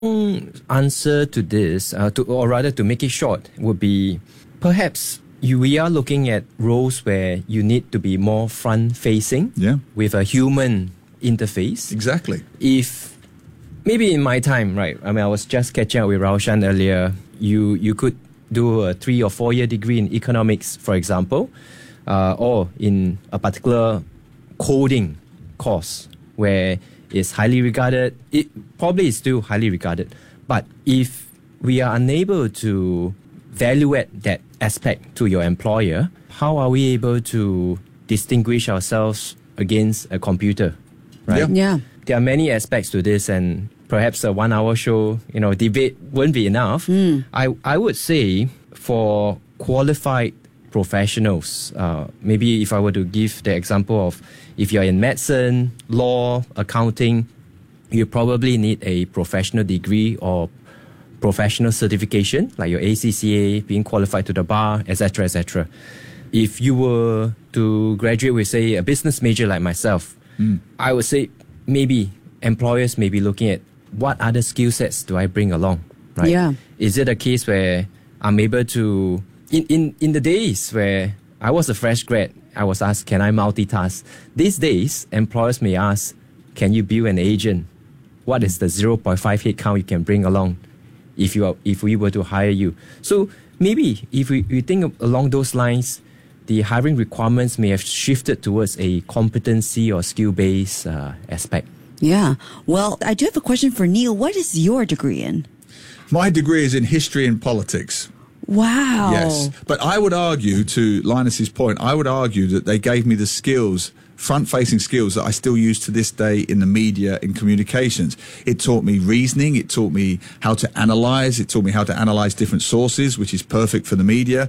answer to this, or rather to make it short, would be perhaps we are looking at roles where you need to be more front-facing with a human interface. Exactly. If maybe in my time, right? I mean, I was just catching up with Raushan earlier. You could do a 3 or 4 year degree in economics, for example, or in a particular coding course where it's highly regarded. It probably is still highly regarded. But if we are unable to evaluate that aspect to your employer, how are we able to distinguish ourselves against a computer, right? Yeah. There are many aspects to this, and perhaps a 1 hour show, debate wouldn't be enough. I would say for qualified professionals, maybe if I were to give the example of if you're in medicine, law, accounting, you probably need a professional degree or professional certification, like your ACCA, being qualified to the bar, etc., etc. If you were to graduate with, say, a business major like myself, I would say maybe employers may be looking at what other skill sets do I bring along, right? Yeah. Is it a case where I'm able to, in the days where I was a fresh grad, I was asked, can I multitask? These days, employers may ask, can you build an agent? What is the 0.5 headcount you can bring along if we were to hire you? So maybe if we think along those lines, the hiring requirements may have shifted towards a competency or skill-based aspect. Yeah. Well, I do have a question for Neil. What is your degree in? My degree is in history and politics. Wow. Yes. But I would argue, to Linus's point, I would argue that they gave me the skills, front-facing skills that I still use to this day in the media, in communications. It taught me reasoning. It taught me how to analyze. It taught me how to analyze different sources, which is perfect for the media.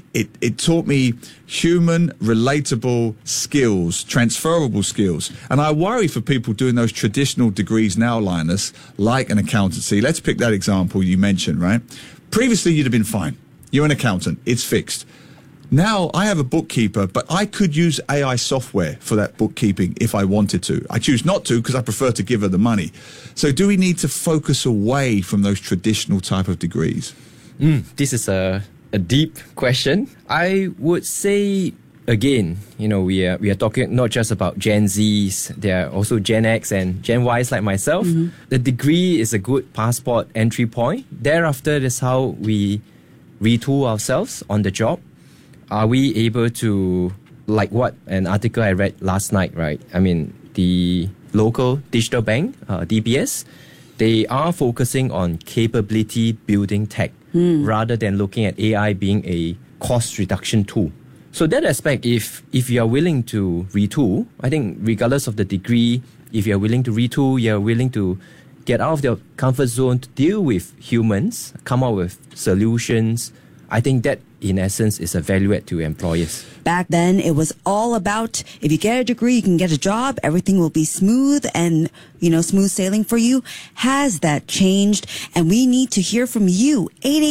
It taught me human, relatable skills, transferable skills. And I worry for people doing those traditional degrees now, Linus, like an accountancy. Let's pick that example you mentioned, right? Previously, you'd have been fine. You're an accountant. It's fixed. Now, I have a bookkeeper, but I could use AI software for that bookkeeping if I wanted to. I choose not to because I prefer to give her the money. So do we need to focus away from those traditional type of degrees? This is a deep question. I would say, again, we are talking not just about Gen Zs. There are also Gen X and Gen Ys like myself. The degree is a good passport entry point. Thereafter, that's how we retool ourselves on the job. Are we able to, like what an article I read last night, right? I mean, the local digital bank, DBS, they are focusing on capability building tech rather than looking at AI being a cost reduction tool. So that aspect, if you are willing to retool, I think regardless of the degree, if you're willing to retool, you're willing to get out of your comfort zone to deal with humans, come up with solutions, I think that in essence is a value add to employers. Back then, it was all about if you get a degree, you can get a job, everything will be smooth and, smooth sailing for you. Has that changed? And we need to hear from you.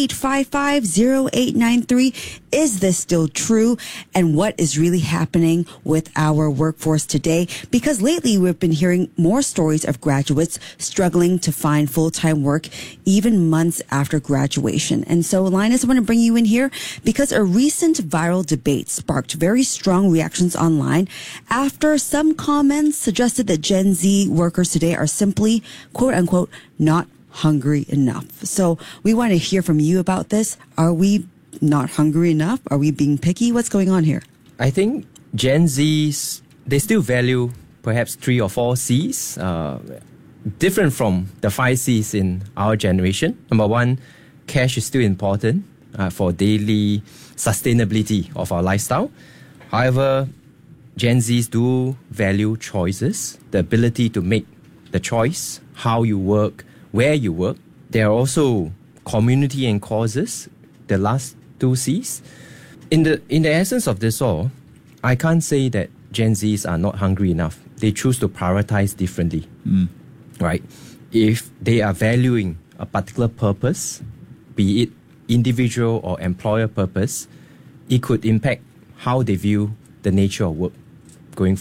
8855-0893. Is this still true? And what is really happening with our workforce today? Because lately we've been hearing more stories of graduates struggling to find full-time work even months after graduation. And so, Linus, I want to bring you in here because a recent viral debate sparked very strong reactions online after some comments suggested that Gen Z workers today are simply, quote unquote, not hungry enough. So we want to hear from you about this. Are we not hungry enough? Are we being picky? What's going on here? I think Gen Zs, they still value perhaps 3 or 4 Cs, different from the 5 Cs in our generation. Number one, cash is still important for daily sustainability of our lifestyle. However, Gen Zs do value choices, the ability to make the choice, how you work, where you work. There are also community and causes, the last 2 Cs. In the essence of this all, I can't say that Gen Zs are not hungry enough. They choose to prioritize differently, right? If they are valuing a particular purpose, be it individual or employer purpose, it could impact how they view the nature of work going forward.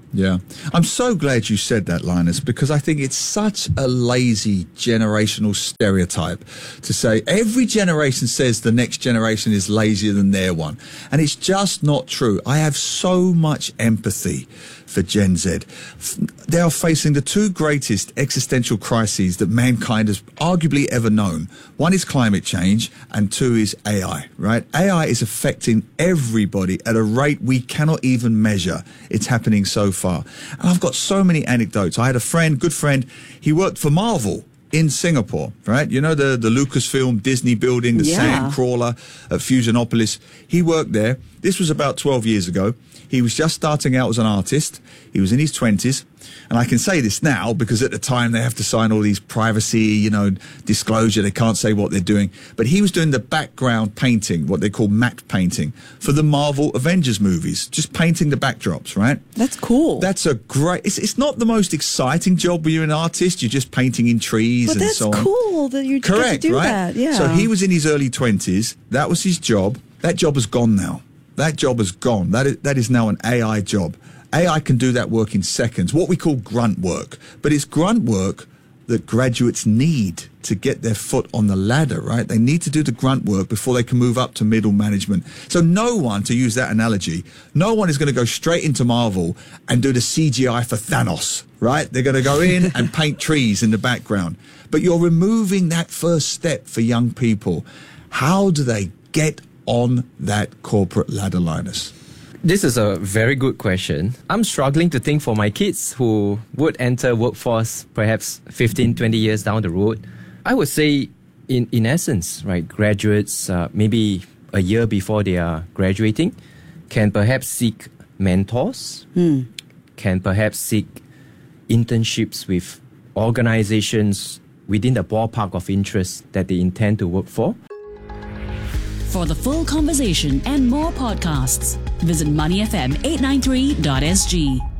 Yeah. I'm so glad you said that, Linus, because I think it's such a lazy generational stereotype to say every generation says the next generation is lazier than their one. And it's just not true. I have so much empathy for Gen Z. They are facing the two greatest existential crises that mankind has arguably ever known. One is climate change and two is AI, right? AI is affecting everybody at a rate we cannot even measure. It's happening so far. And I've got so many anecdotes. I had a friend, good friend, he worked for Marvel in Singapore, right? You know, the Lucasfilm Disney building, the sand crawler at Fusionopolis. He worked there. This was about 12 years ago. He was just starting out as an artist. He was in his 20s. And I can say this now because at the time they have to sign all these privacy, disclosure. They can't say what they're doing. But he was doing the background painting, what they call matte painting, for the Marvel Avengers movies. Just painting the backdrops, right? That's cool. That's a great... It's not the most exciting job when you're an artist. You're just painting in trees and so on. But that's cool that you get to do that. Yeah. So he was in his early 20s. That was his job. That job has gone now. That job is gone. That is now an AI job. AI can do that work in seconds, what we call grunt work. But it's grunt work that graduates need to get their foot on the ladder, right? They need to do the grunt work before they can move up to middle management. So no one, to use that analogy, no one is going to go straight into Marvel and do the CGI for Thanos, right? They're going to go in and paint trees in the background. But you're removing that first step for young people. How do they get on that corporate ladder, Linus? This is a very good question. I'm struggling to think for my kids who would enter workforce perhaps 15, 20 years down the road. I would say, in essence, right, graduates, maybe a year before they are graduating, can perhaps seek mentors, can perhaps seek internships with organizations within the ballpark of interest that they intend to work for. For the full conversation and more podcasts, visit moneyfm893.sg.